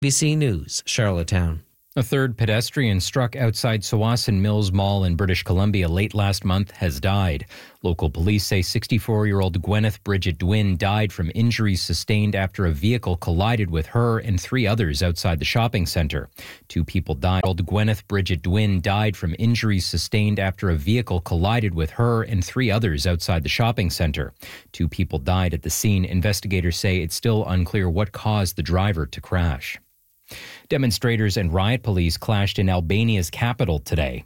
BC News, Charlottetown. A third pedestrian struck outside Tsawwassen Mills Mall in British Columbia late last month has died. Local police say 64-year-old Gwyneth Bridget Dwin died from injuries sustained after a vehicle collided with her and 3 others outside the shopping centre. 2 people died. Gwyneth Bridget Dwin died from injuries sustained after a vehicle collided with her and 3 others outside the shopping centre. 2 people died at the scene. Investigators say it's still unclear what caused the driver to crash. Demonstrators and riot police clashed in Albania's capital today.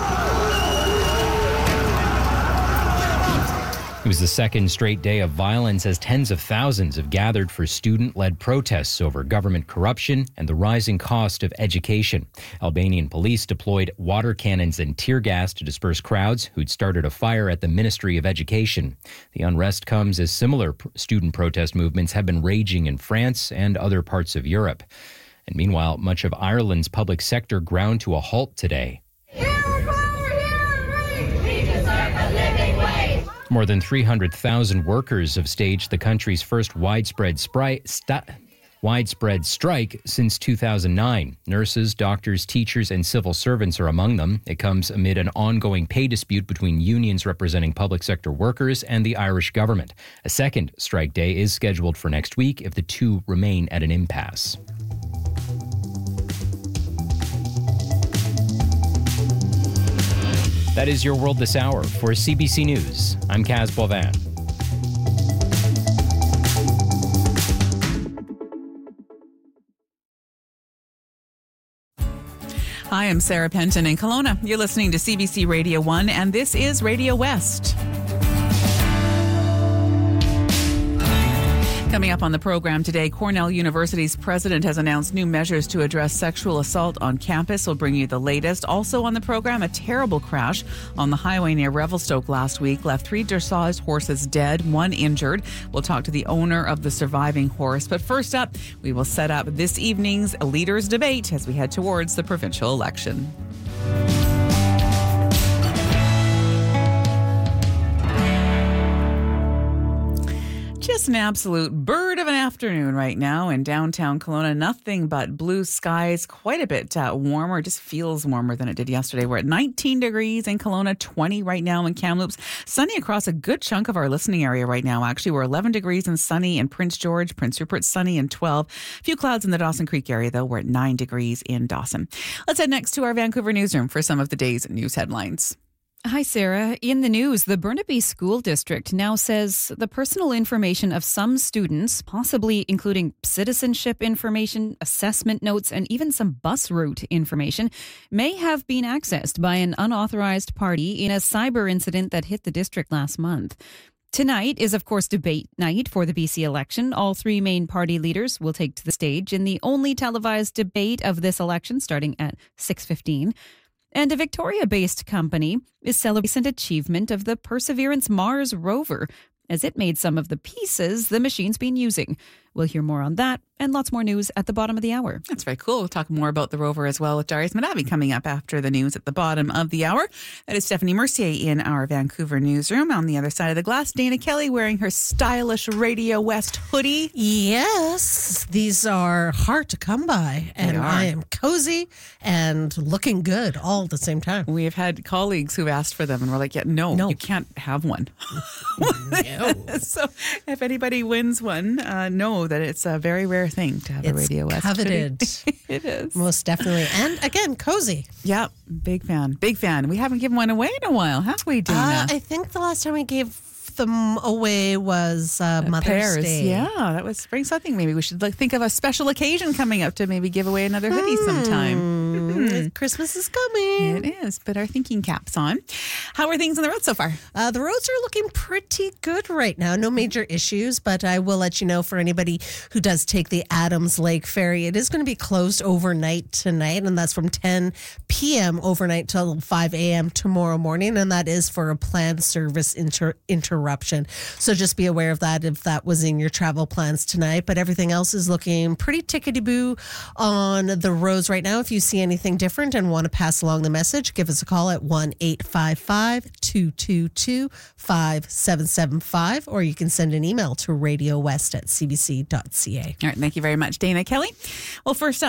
It was the second straight day of violence as tens of thousands have gathered for student-led protests over government corruption and the rising cost of education. Albanian police deployed water cannons and tear gas to disperse crowds who'd started a fire at the Ministry of Education. The unrest comes as similar student protest movements have been raging in France and other parts of Europe. And meanwhile, much of Ireland's public sector ground to a halt today. More than 300,000 workers have staged the country's first widespread strike since 2009. Nurses, doctors, teachers, and civil servants are among them. It comes amid an ongoing pay dispute between unions representing public sector workers and the Irish government. A second strike day is scheduled for next week if the two remain at an impasse. That is your world this hour. For CBC News, I'm Kaz Boivin. Hi, I'm Sarah Penton in Kelowna. You're listening to CBC Radio 1, and this is Radio West. Coming up on the program today, Cornell University's president has announced new measures to address sexual assault on campus. We'll bring you the latest. Also on the program, a terrible crash on the highway near Revelstoke last week left 3 dressage horses dead, 1 injured. We'll talk to the owner of the surviving horse. But first up, we will set up this evening's leaders' debate as we head towards the provincial election. Just an absolute bird of an afternoon right now in downtown Kelowna. Nothing but blue skies, quite a bit warmer. It just feels warmer than it did yesterday. We're at 19 degrees in Kelowna, 20 right now in Kamloops. Sunny across a good chunk of our listening area right now. Actually, we're 11 degrees and sunny in Prince George, Prince Rupert, sunny and 12. A few clouds in the Dawson Creek area, though. We're at 9 degrees in Dawson. Let's head next to our Vancouver newsroom for some of the day's news headlines. Hi, Sarah. In the news, the Burnaby School District now says the personal information of some students, possibly including citizenship information, assessment notes, and even some bus route information, may have been accessed by an unauthorized party in a cyber incident that hit the district last month. Tonight is, of course, debate night for the BC election. All 3 main party leaders will take to the stage in the only televised debate of this election, starting at 6:15. And a Victoria-based company is celebrating the achievement of the Perseverance Mars rover as it made some of the pieces the machine's been using. We'll hear more on that and lots more news at the bottom of the hour. That's very cool. We'll talk more about the rover as well with Darius Madavi coming up after the news at the bottom of the hour. That is Stephanie Mercier in our Vancouver newsroom. On the other side of the glass, Dana Kelly wearing her stylish Radio West hoodie. Yes, these are hard to come by, and I am cozy and looking good all at the same time. We have had colleagues who've asked for them, and we're like, no. You can't have one. No. So if anybody wins one, know that it's a very rare thing to have a Radio West coveted. It is. Most definitely. And again, cozy. Yeah, big fan. Big fan. We haven't given one away in a while, have we, Dana? I think the last time we gave them away was Mother's Pairs. Day. Yeah, that was spring. So I think maybe we should think of a special occasion coming up to maybe give away another hoodie sometime. Christmas is coming. It is, but our thinking cap's on. How are things on the road so far? The roads are looking pretty good right now. No major issues, but I will let you know for anybody who does take the Adams Lake Ferry, it is going to be closed overnight tonight, and that's from 10 p.m. overnight till 5 a.m. tomorrow morning, and that is for a planned service interruption. So just be aware of that if that was in your travel plans tonight, but everything else is looking pretty tickety-boo on the roads right now. If you see anything anything different and want to pass along the message, give us a call at 1-855-222-5775, or you can send an email to radiowest@cbc.ca. All right. Thank you very much, Dana Kelly. Well, first up,